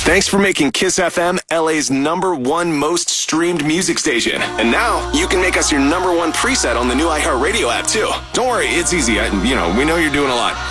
Thanks for making Kiss FM LA's #1 most streamed music station. And now you can make us your #1 preset on the new iHeartRadio app too. Don't worry, it's easy. We know you're doing a lot.